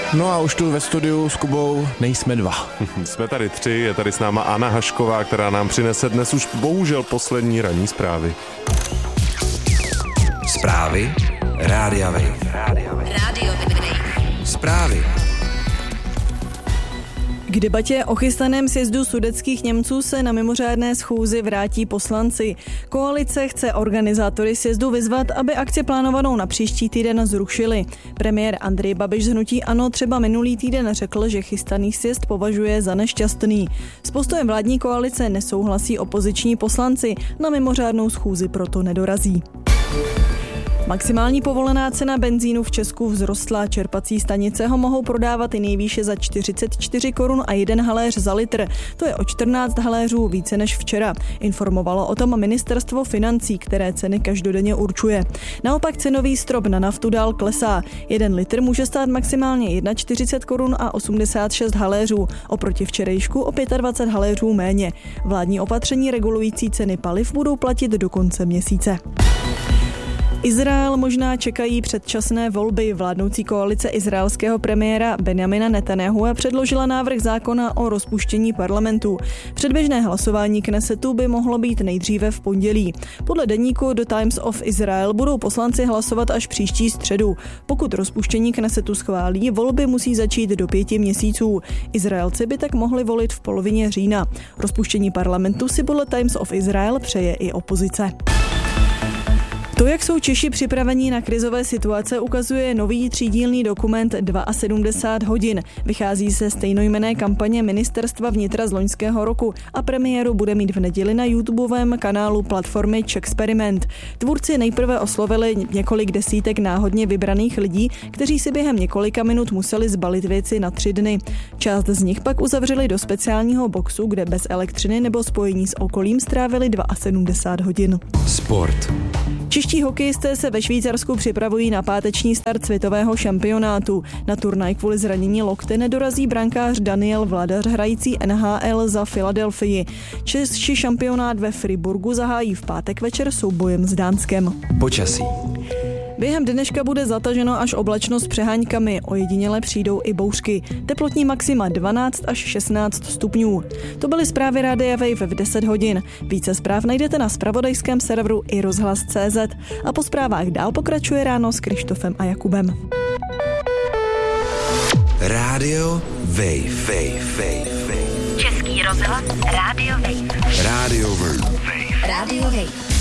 No a už tu ve studiu s Kubou nejsme dva. Jsme tady 3, je tady s náma Anna Hašková, která nám přinese dnes už bohužel poslední ranní zprávy. Zprávy Rádia Wave. Zprávy. K debatě o chystaném sjezdu sudetských Němců se na mimořádné schůzi vrátí poslanci. Koalice chce organizátory sjezdu vyzvat, aby akci plánovanou na příští týden zrušili. Premiér Andrej Babiš z hnutí ANO třeba minulý týden řekl, že chystaný sjezd považuje za nešťastný. S postojem vládní koalice nesouhlasí opoziční poslanci, na mimořádnou schůzi proto nedorazí. Maximální povolená cena benzínu v Česku vzrostla. Čerpací stanice ho mohou prodávat i nejvýše za 44 korun a 1 haléř za litr. To je o 14 haléřů více než včera. Informovalo o tom Ministerstvo financí, které ceny každodenně určuje. Naopak cenový strop na naftu dál klesá. 1 litr může stát maximálně 41 korun a 86 haléřů. Oproti včerejšku o 25 haléřů méně. Vládní opatření regulující ceny paliv budou platit do konce měsíce. Izrael možná čekají předčasné volby. Vládnoucí koalice izraelského premiéra Benjamina Netanyahua předložila návrh zákona o rozpuštění parlamentu. Předběžné hlasování Knesetu by mohlo být nejdříve v pondělí. Podle deníku The Times of Israel budou poslanci hlasovat až příští středu. Pokud rozpuštění Knesetu schválí, volby musí začít do 5 měsíců. Izraelci by tak mohli volit v polovině října. Rozpuštění parlamentu si podle Times of Israel přeje i opozice. To, jak jsou Češi připraveni na krizové situace, ukazuje nový 3dílný dokument 72 hodin. Vychází se stejnojmenné kampaně Ministerstva vnitra z loňského roku a premiéru bude mít v neděli na YouTubeovém kanálu platformy Czexperiment. Tvůrci nejprve oslovili několik desítek náhodně vybraných lidí, kteří si během několika minut museli zbalit věci na 3 dny. Část z nich pak uzavřeli do speciálního boxu, kde bez elektřiny nebo spojení s okolím strávili 72 hodin. Sport. Čeští hokejisté se ve Švýcarsku připravují na páteční start světového šampionátu. Na turnaj kvůli zranění lokte nedorazí brankář Daniel Vladař, hrající NHL za Filadelfii. Čeští šampionát ve Friburgu zahájí v pátek večer soubojem s Dánskem. Počasí. Během dneška bude zataženo až oblačno s přeháňkami, ojediněle přijdou i bouřky. Teplotní maxima 12 až 16 stupňů. To byly zprávy Rádia Wave v 10 hodin. Více zpráv najdete na zpravodajském serveru i rozhlas.cz. A po zprávách dál pokračuje ráno s Krištofem a Jakubem. Rádio Wave. Český rozhlas Rádio Wave. Rádio Wave. Rádio Wave.